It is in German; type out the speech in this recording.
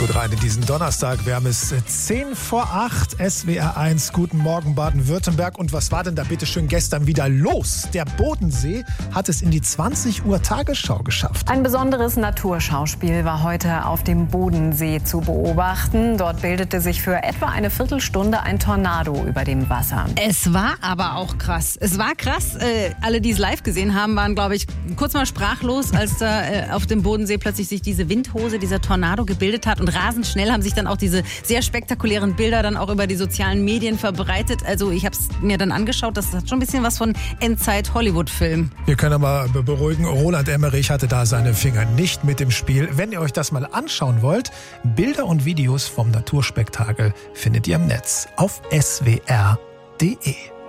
gut rein in diesen Donnerstag. Wir haben es 7:10, SWR1. Guten Morgen Baden-Württemberg. Und was war denn da bitte schön gestern wieder los? Der Bodensee hat es in die 20 Uhr Tagesschau geschafft. Ein besonderes Naturschauspiel war heute auf dem Bodensee zu beobachten. Dort bildete sich für etwa eine Viertelstunde ein Tornado über dem Wasser. Es war aber auch krass. Es war krass. Alle, die es live gesehen haben, waren, glaube ich, kurz mal sprachlos, als da auf dem Bodensee plötzlich sich diese Windhose, dieser Tornado gebildet hat. Und rasend schnell haben sich dann auch diese sehr spektakulären Bilder dann auch über die sozialen Medien verbreitet. Also ich habe es mir dann angeschaut, das hat schon ein bisschen was von Endzeit-Hollywood-Film. Wir können aber beruhigen, Roland Emmerich hatte da seine Finger nicht mit im Spiel. Wenn ihr euch das mal anschauen wollt, Bilder und Videos vom Naturspektakel findet ihr im Netz auf swr.de.